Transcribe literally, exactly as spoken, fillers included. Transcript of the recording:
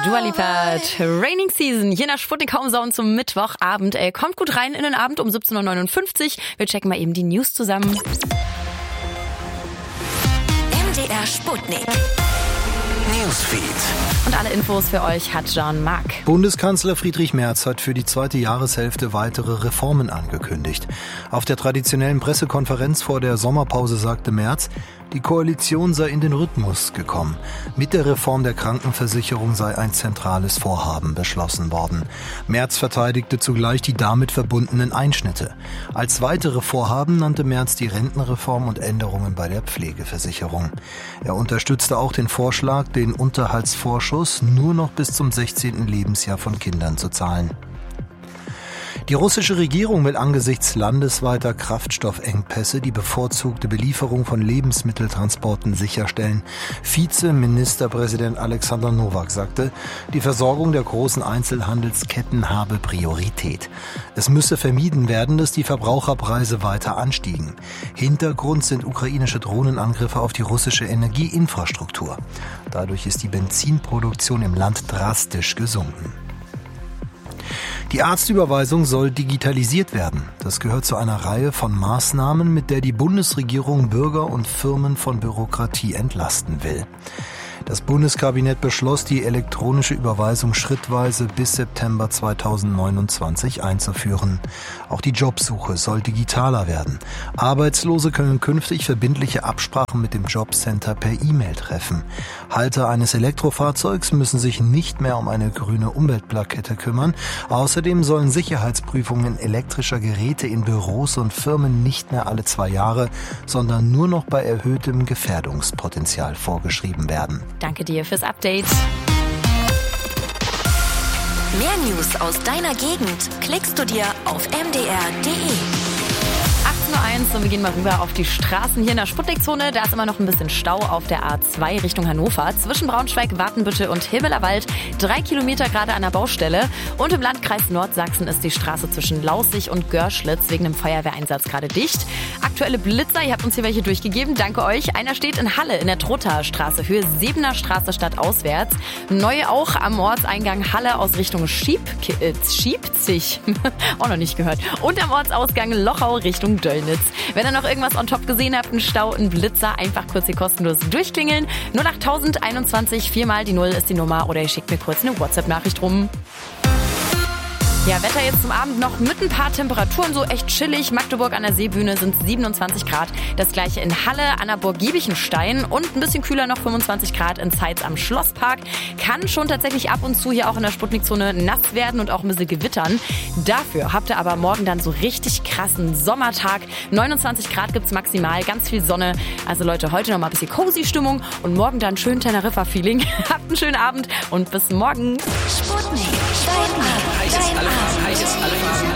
Dua Lipa, Raining Season, hier in der Sputnik Homezone zum Mittwochabend. Ey, kommt gut rein in den Abend um siebzehn Uhr neunundfünfzig. Wir checken mal eben die News zusammen. M D R Sputnik Newsfeed. Und alle Infos für euch hat Jean-Marc. Bundeskanzler Friedrich Merz hat für die zweite Jahreshälfte weitere Reformen angekündigt. Auf der traditionellen Pressekonferenz vor der Sommerpause sagte Merz, die Koalition sei in den Rhythmus gekommen. Mit der Reform der Krankenversicherung sei ein zentrales Vorhaben beschlossen worden. Merz verteidigte zugleich die damit verbundenen Einschnitte. Als weitere Vorhaben nannte Merz die Rentenreform und Änderungen bei der Pflegeversicherung. Er unterstützte auch den Vorschlag, den Unterhaltsvorschuss nur noch bis zum sechzehnten Lebensjahr von Kindern zu zahlen. Die russische Regierung will angesichts landesweiter Kraftstoffengpässe die bevorzugte Belieferung von Lebensmitteltransporten sicherstellen. Vizeministerpräsident Alexander Nowak sagte, die Versorgung der großen Einzelhandelsketten habe Priorität. Es müsse vermieden werden, dass die Verbraucherpreise weiter anstiegen. Hintergrund sind ukrainische Drohnenangriffe auf die russische Energieinfrastruktur. Dadurch ist die Benzinproduktion im Land drastisch gesunken. Die Arztüberweisung soll digitalisiert werden. Das gehört zu einer Reihe von Maßnahmen, mit der die Bundesregierung Bürger und Firmen von Bürokratie entlasten will. Das Bundeskabinett beschloss, die elektronische Überweisung schrittweise bis September zweitausendneunundzwanzig einzuführen. Auch die Jobsuche soll digitaler werden. Arbeitslose können künftig verbindliche Absprachen mit dem Jobcenter per E-Mail treffen. Halter eines Elektrofahrzeugs müssen sich nicht mehr um eine grüne Umweltplakette kümmern. Außerdem sollen Sicherheitsprüfungen elektrischer Geräte in Büros und Firmen nicht mehr alle zwei Jahre, sondern nur noch bei erhöhtem Gefährdungspotenzial vorgeschrieben werden. Danke dir fürs Update. Mehr News aus deiner Gegend klickst du dir auf m d r punkt d e. achtzehn Uhr eins und wir gehen mal rüber auf die Straßen hier in der Sputnikzone. Da ist immer noch ein bisschen Stau auf der A zwei Richtung Hannover. Zwischen Braunschweig, Watenbüttel und Himmelerwald. Drei Kilometer gerade an der Baustelle. Und im Landkreis Nordsachsen ist die Straße zwischen Laußig und Görschlitz wegen dem Feuerwehreinsatz gerade dicht. Aktuelle Blitzer, ihr habt uns hier welche durchgegeben. Danke euch. Einer steht in Halle in der Trotter Straße, Höhe Sebener Straße stadtauswärts. Neu auch am Ortseingang Halle aus Richtung Schieb, äh, Schiebzig. Auch noch nicht gehört. Und am Ortsausgang Lochau Richtung Döllnitz. Wenn ihr noch irgendwas on top gesehen habt, ein Stau, ein Blitzer, einfach kurz hier kostenlos durchklingeln. null acht einundzwanzig, viermal die Null ist die Nummer oder ihr schickt mir kurz eine WhatsApp-Nachricht rum. Ja, Wetter jetzt zum Abend noch mit ein paar Temperaturen, so echt chillig. Magdeburg an der Seebühne sind siebenundzwanzig Grad. Das gleiche in Halle, an der Burg Giebichenstein und ein bisschen kühler noch fünfundzwanzig Grad in Zeitz am Schlosspark. Kann schon tatsächlich ab und zu hier auch in der Sputnikzone nass werden und auch ein bisschen gewittern. Dafür habt ihr aber morgen dann so richtig krassen Sommertag. neunundzwanzig Grad gibt's maximal, ganz viel Sonne. Also Leute, heute noch mal ein bisschen cozy Stimmung und morgen dann schön Teneriffa-Feeling. Habt einen schönen Abend und bis morgen. Sputnik, dein Abend, dein Abend. Heißes, alle Farben,